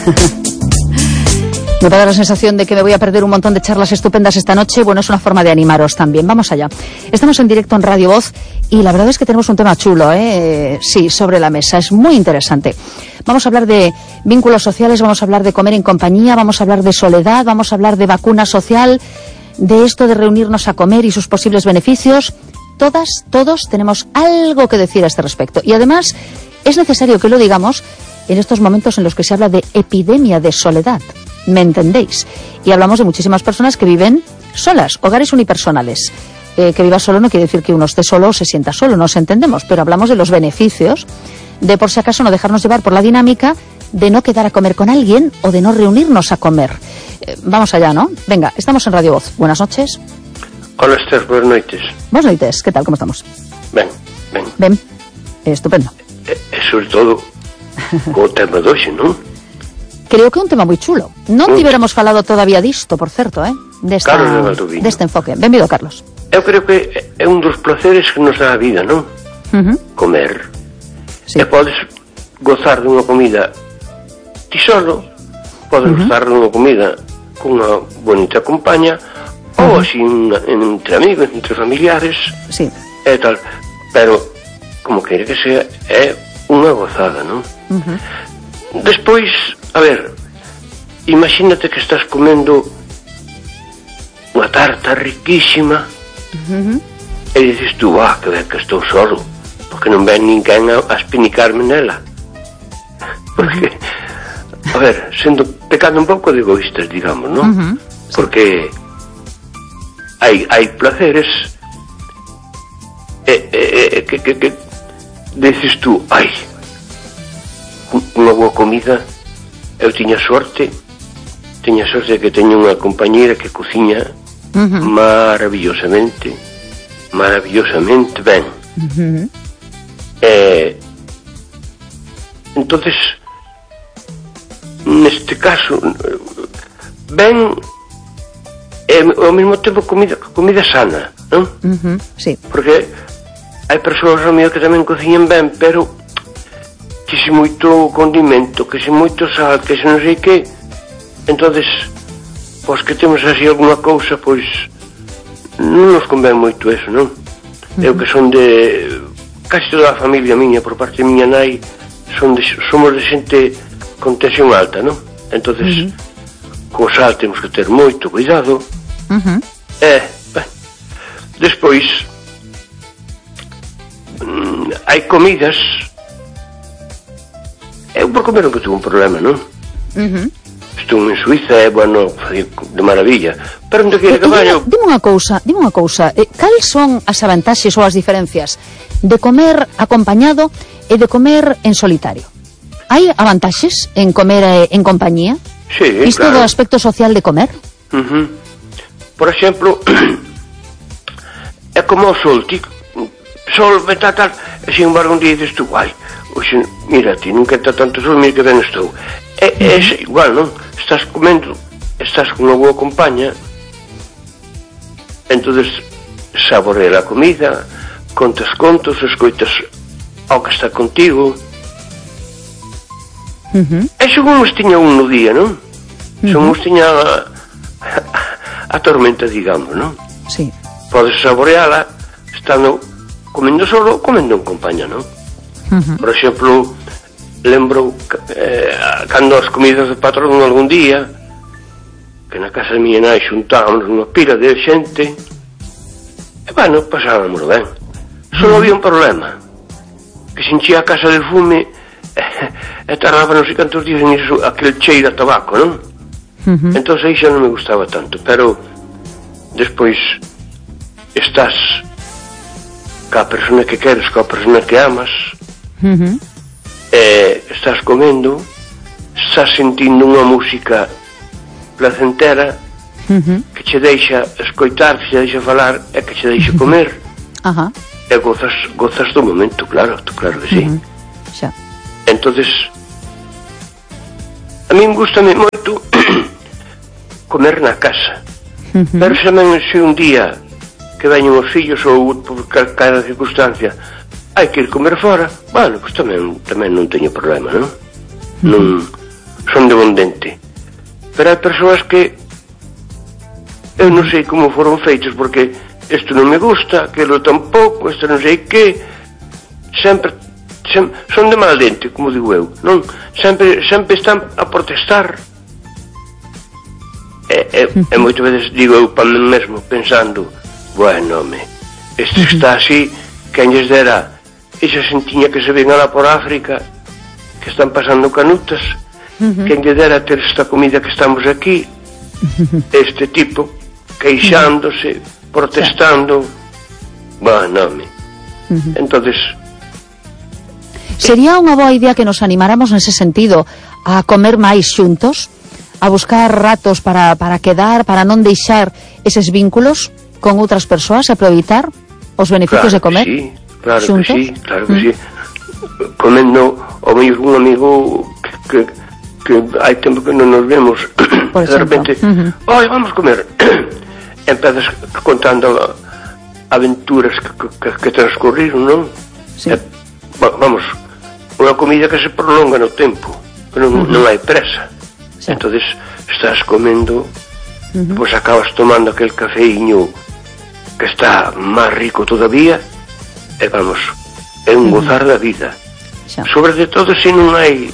Me va a dar la sensación de que me voy a perder un montón de charlas estupendas esta noche. Bueno, es una forma de animaros también. Vamos allá. Estamos en directo en Radio Voz y la verdad es que tenemos un tema chulo, sí, sobre la mesa. Es muy interesante. Vamos a hablar de vínculos sociales, vamos a hablar de comer en compañía, vamos a hablar de soledad, vamos a hablar de vacuna social, de esto de reunirnos a comer y sus posibles beneficios. Todos tenemos algo que decir a este respecto. Y además es necesario que lo digamos en estos momentos en los que se habla de epidemia de soledad. ¿Me entendéis? Y hablamos de muchísimas personas que viven solas, hogares unipersonales. Que viva solo no quiere decir que uno esté solo o se sienta solo, nos entendemos, pero hablamos de los beneficios de, por si acaso, no dejarnos llevar por la dinámica de no quedar a comer con alguien o de no reunirnos a comer. Vamos allá, ¿no? Venga, estamos en Radio Voz. Buenas noches. Hola, Esther, buenas noites. Buenas noites, ¿qué tal? ¿Cómo estamos? Ben. Estupendo. Sobre todo, co tema de hoxe, non? Creo que é un tema moi chulo. Non tiveramos falado todavía disto, por certo, deste enfoque. Benvido, Carlos. Eu creo que é un dos placeres que nos dá a vida, non? Comer. Sí. E podes gozar dunha comida ti solo, podes gozar dunha comida con unha bonita compaña, ou así entre amigos, entre familiares, sí, e tal. Pero, como queira que sea, é unha gozada, non? Despois, a ver, imagínate que estás comendo unha tarta riquísima e dices tú, que ben que estou solo, porque non ven ninguén a espinicarme nela. Porque, a ver, sendo pecando un pouco de egoístas, digamos, non? Porque hai placeres que dices tú, unha boa comida. Eu tiña sorte de que teño unha compañeira que cociña maravillosamente ben. Entonces, neste caso, ben e ao mesmo tempo comida sana, non? Sí. Porque hai persoas ao mío que tamén cociñan ben, pero que se moito condimento, que se moito sal, que se non sei que, entonces, pois que temos así alguna cousa, pois non nos convén moito eso, non? Eu que son de casi toda a familia miña, por parte de miña nai, somos de xente con tensión alta, non? Entonces, co sal temos que ter moito cuidado. Despois hai comidas. Eu por comer non que tuve un problema, non? Estou en Suiza, bueno, de maravilla. Pero non te quere que vaya. Dime unha cousa. Cales son as avantaxes ou as diferencias de comer acompañado e de comer en solitario? Hai avantaxes en comer en compañía? Sí, isto claro. Do aspecto social de comer? Por exemplo, é como o sol, tal, e sin embargo un día dices tú, oxe, mira, ti nunca está tanto sol, mira que ben estou. É igual, non? Estás comendo, estás con unha boa compaña, entonces saborea a comida, contas contos, escoitas ao que está contigo. E según uns tiña un no día, non? Según uns tiña a tormenta, digamos, non? Sí. Podes saboreala estando comendo solo, comendo en compañía, non? Por exemplo, lembro cando as comidas de patrón algún día, que na casa de miña nai xuntábamos unha pila de xente, e bueno, pasábamos ben. Só había un problema, que se enchía a casa de fume e tardaba non sei cantos días en iso, aquel cheiro a tabaco, non? Entón aí xa non me gustaba tanto, pero despois estás ca persona que queres, ca persona que amas, estás comendo, estás sentindo unha música placentera que che deixa escoitar, que che deixa falar e que che deixa comer. E gozas do momento, claro que sí. Xa. Entonces, a min gustame moito comer na casa, pero se un día que veñen os fillos ou por calquera circunstancia hai que ir comer fora, bueno, pois tamén non teño problema, non? son de bon dente. Pero hai persoas que eu non sei como foron feitos, porque isto non me gusta, aquilo tampouco, isto non sei que, sempre son de mal dente, como digo eu, non? Sempre están a protestar. E moitas veces digo eu para mí mesmo, pensando, bueno, home, este está así, quen lles dera esa xentiña que se ven alá por África, que están pasando canutas, quen lle dera ter esta comida que estamos aquí, este tipo queixándose, protestando, bueno, home. Entonces, sería unha boa idea que nos animáramos nese sentido a comer máis xuntos, a buscar ratos para quedar, para non deixar eses vínculos con outras persoas, aproveitar os beneficios de comer xuntos. Claro que sí. Comendo o mellor un amigo que hai tempo que non nos vemos, de repente, oi, vamos comer. Empezas contando aventuras que transcurriron, non? Sí. Vamos, unha comida que se prolonga no tempo, que non hai presa. Sí. Entonces estás comendo, pois acabas tomando aquel cafeíño que está máis rico todavía, e vamos, é un gozar da vida. Xa. Sobre de todo se non hai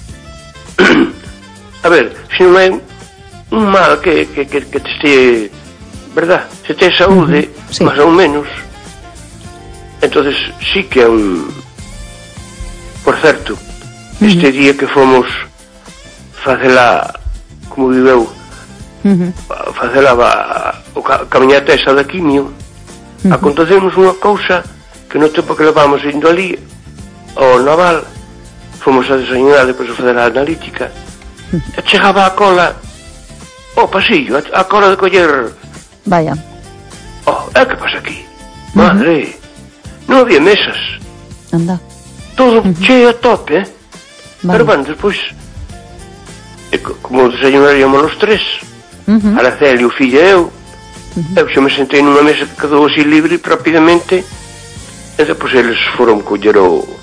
a ver, se non hai un mal que te este, verdad, se te saúde, máis ou menos, entonces sí que é un... Por certo, este día que fomos facela, como digo eu, facela o camiñata esa da quimio, acontecemos unha cousa que no tempo que levamos indo ali ao naval, fomos a desayunar depois de fazer a analítica, e chegaba a cola ao pasillo, a cola de coller. Vaya. Que pasa aquí? Madre, non había mesas. Anda. Todo cheo a tope, Pero bueno, despois, como desayunaríamos os tres, Araceli, o fillo e eu xa me sentei nunha mesa que quedou así libre rapidamente, e depois eles foron coller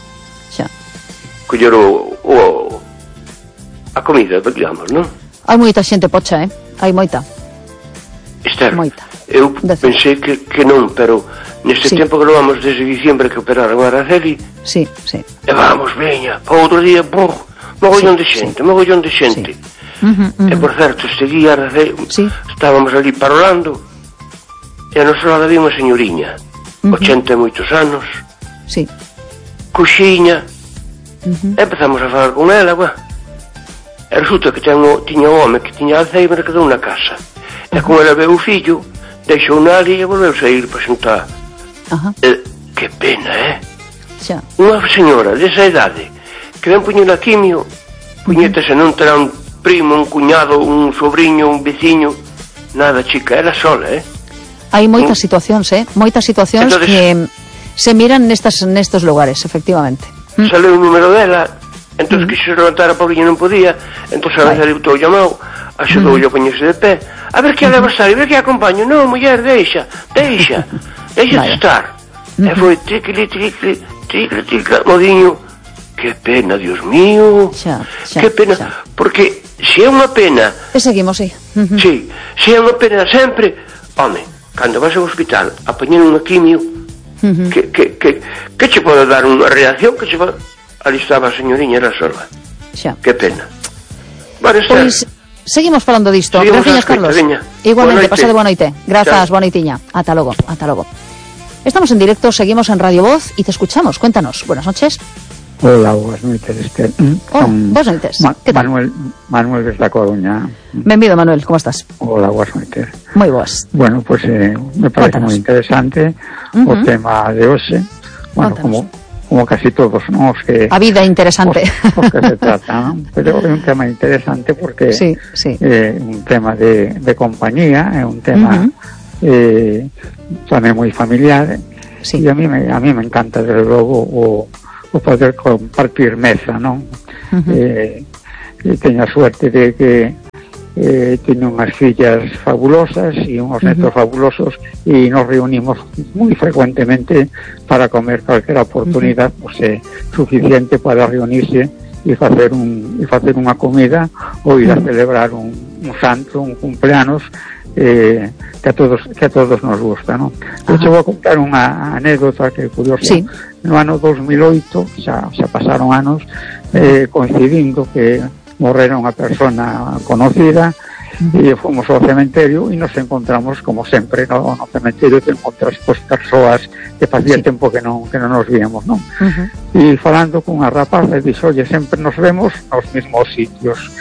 a comida, digamos, non? Hai moita xente pocha, hai moita. Esther, moita. Eu pensei que non, pero neste tempo que levamos desde diciembre que operaron a Araceli, e vamos, veña, para outro día, mogollón de xente. E por certo, este día Araceli, estábamos ali parolando, e a nosa lado había unha señoriña, 80 e moitos anos, coxiña, e empezamos a falar con ela, e resulta que tiña un home que tiña Alzheimer que quedou na casa, e con ela veu o fillo, deixou na ali e volveu a ir para xuntar. Que pena, unha señora desa idade que ven poñer a quimio, puñetase, non terá un primo, un cuñado, un sobrinho, un veciño, nada, chica, era sola, Hai moitas situacións, moitas situacións que se miran nestos lugares, efectivamente. Saleu o número dela, entón quixo levantar a pobriña, non podía, entón a veces o llamou, axudou a poñerse de pé, a ver que a leva sair, a ver que a acompaño, non, muller, deixa estar. E foi tricle, modiño, que pena, Dios mío, que pena, porque se é unha pena, e seguimos, se é unha pena sempre, home, cando vas ao hospital a poñer unha quimio, que che pode dar unha reacción, que che pode... Ali estaba a señoriña, era sola. Que pena. Pois seguimos falando disto. Gracias, Carlos. Igualmente, pasade boa noite. Grazas, boa noitiña. Ata logo. Estamos en directo, seguimos en Radio Voz y te escuchamos. Cuéntanos. Buenas noches. Hola, buenas noites, Esther. Buenas noites. ¿Qué tal? Manuel desde A Coruña. Benvido, Manuel, como estás? Hola, buenas noites. Moi boas. Bueno, pues me parece moi interesante o tema de hoxe. Bueno, como casi todos, ¿no? A vida interesante. Os que se trata, ¿no? Pero é un tema interesante porque un tema de compañía, é un tema tamén moi familiar, e a mí me encanta, desde logo, o poder compartir mesa, non? Teño a suerte de que teño unhas fillas fabulosas e unhos netos fabulosos, e nos reunimos moi frecuentemente para comer. Calquera oportunidade pues, suficiente para reunirse e facer unha comida ou ir a celebrar un santo, un cumpleanos que a todos nos gusta, non? Eu vou contar unha anécdota que é curiosa. Sí. No ano 2008 xa pasaron anos, coincidindo que morrera unha persona conocida, e fomos ao cementerio e nos encontramos, como sempre, no cementerio te encontras persoas que facía tempo que non nos víamos, non? E falando cunha rapaza, dixo, oye, sempre nos vemos nos mesmos sitios,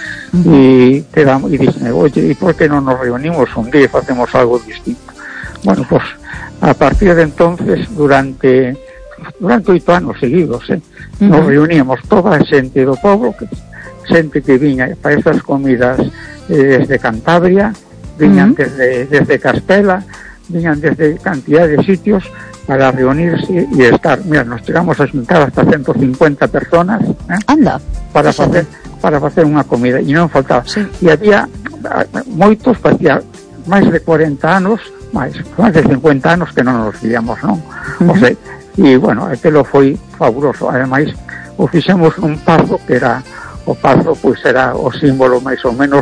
e dixeme, oye, e por que non nos reunimos un día e facemos algo distinto? Bueno, pues a partir de entonces, durante 8 anos seguidos, nos reuníamos toda a xente do povo, xente que viña para estas comidas desde Cantabria, viñan desde Castela, viñan desde cantidad de sitios para reunirse e estar. Mira, nos chegamos a xuntar hasta 150 personas para facer unha comida, e non faltaba. E había moitos, facía máis de 40 anos, máis de 50 anos que non nos víamos, non? O sea, e bueno, aquilo foi fabuloso. Ademais, o fixemos nun pazo que era o pazo, pois era o símbolo máis ou menos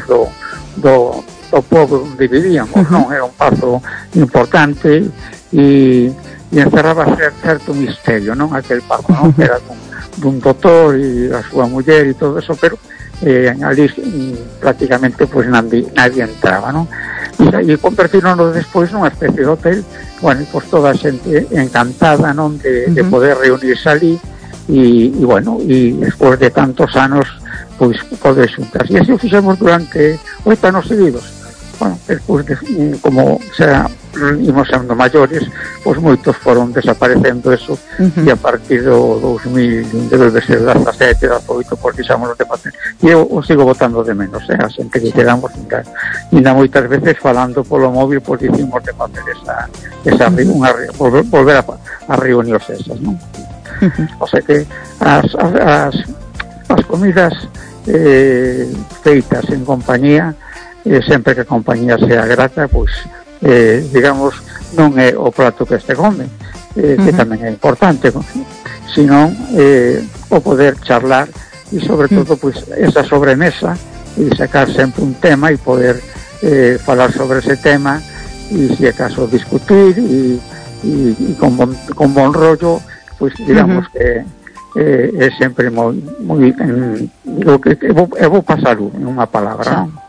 do povo onde vivíamos, non? Era un pazo importante e encerraba certo misterio, non? Aquel pazo, non? Que era dun doutor e a súa muller e todo eso, pero ali prácticamente pois nadie entraba, non? E convertironos despois nunha especie de hotel, bueno, pois toda a xente encantada, non? De poder reunirse ali e bueno, e despois de tantos anos pois poder xuntarse. E así o fixemos durante 8 anos seguidos. Bueno, despois como xa imos sendo maiores, pois moitos foron desaparecendo eso, e a partir do 2017, 18, pois fixamos de facer. E eu o sigo botando de menos, a xente que quedamos ainda moitas veces falando polo móvil, pois dicimos de facer volver a reunións esas, non? O sea que as comidas feitas en compañía, sempre que a compañía sea grata, pois digamos, non é o prato que este come, que tamén é importante, senón o poder charlar e sobre todo pois esa sobremesa e sacar sempre un tema e poder falar sobre ese tema e se acaso discutir e con bon rollo, pois digamos que é sempre moi eu vou pasarlo en unha palabra, non?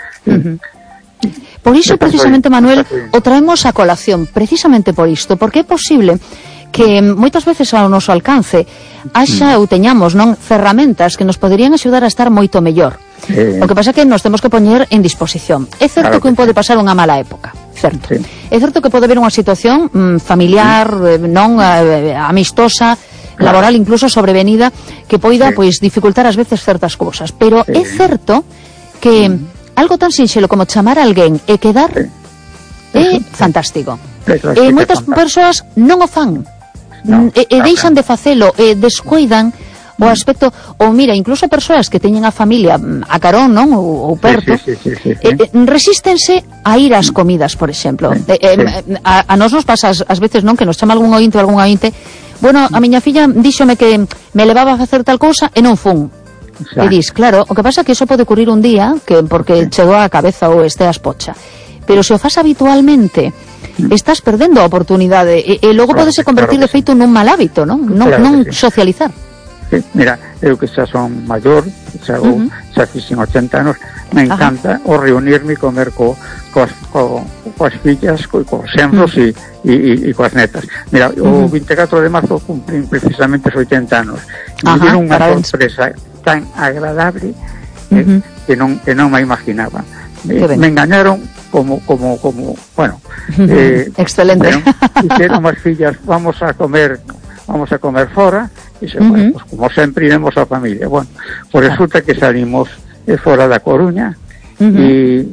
Por iso precisamente, Manuel, o traemos a colación, precisamente por isto, porque é posible que moitas veces ao noso alcance haxa ou teñamos, non, ferramentas que nos poderían axudar a estar moito mellor. O que pasa é que nos temos que poñer en disposición. É certo que un pode pasar unha mala época, certo. É certo que pode haber unha situación familiar, non amistosa, laboral, incluso sobrevenida, que poida pois dificultar ás veces certas cousas, pero é certo que algo tan sinxelo como chamar a alguén e quedar é fantástico. E moitas persoas non o fan, e deixan de facelo, e descuidan o aspecto, ou mira, incluso persoas que teñen a familia a carón, non, ou perto, resístense a ir ás comidas, por exemplo. A nós nos pasa ás veces, non, que nos chama algún ointe ou algún ointe, bueno, a miña filla díxome que me levaba a facer tal cousa e non fun. E dis, claro, o que pasa é que iso pode ocurrir un día porque chegou á cabeza ou esteas pocha, pero se o fas habitualmente estás perdendo a oportunidade e logo podese convertir de feito nun mal hábito, non socializar. Mira, eu que xa son maior, xa fixen 80 anos, me encanta o reunirme e comer coas fillas, cos xenros e coas netas. Mira, o 24 de marzo cumprín precisamente os 80 anos. Me dieron unha sorpresa tan agradable que non me imaginaba. Me engañaron como bueno, excelente. Dixeron as fillas, vamos a comer fora, e bueno, pues, como sempre iremos a familia. Bueno, pues resulta que salimos fora da Coruña e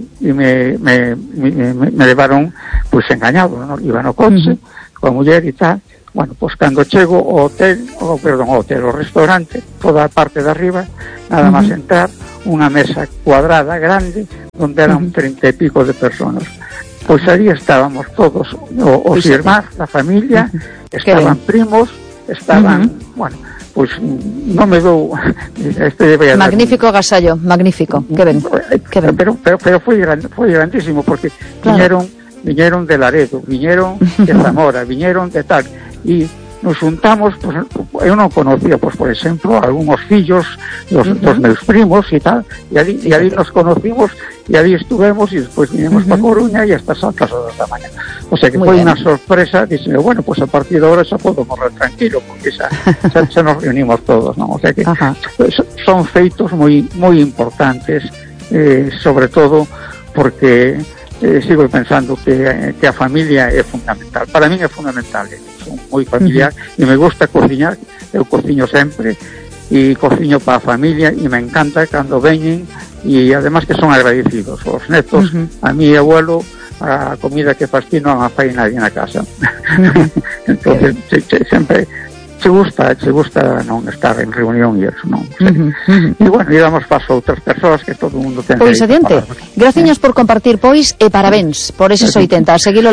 me levaron pues engañado, ¿no? Iba no coche coa muller e tal. Bueno, pues cando chego ao o restaurante, toda a parte de arriba, nada máis entrar, unha mesa cuadrada grande onde eran 30 e pico de personas. Pois ali estábamos todos os irmáns da familia, estaban primos, estaban, bueno, pois non me dou magnífico agasallo, magnífico, que ben. Pero foi grandísimo, porque viñeron de Laredo, viñeron de Zamora, viñeron de tal, e nos juntamos, pues, eu non conocía, pues, por exemplo, algúns fillos dos meus primos e tal, e ali nos conocimos, e ali estuvemos, e despois vinimos para Coruña e hasta as altas horas da mañá. O sea que foi unha sorpresa, dixeme, bueno, pues a partir de ahora xa podo morrer tranquilo, porque xa nos reunimos todos, non? O sea que son feitos moi importantes, sobre todo porque sigo pensando que a familia é fundamental. Para min é fundamental, son moi familiar e me gusta cociñar, eu cociño sempre e cociño para a familia e me encanta cando veñen e además que son agradecidos os netos, a mi abuelo a comida que faz ti non a fai nadie na casa. Entonces sempre che gusta non estar en reunión e eso, non? E bueno, e damos paso a outras persoas que todo o mundo ten. Pois adiante, graciñas por compartir, pois, e parabéns por eses 80, seguilo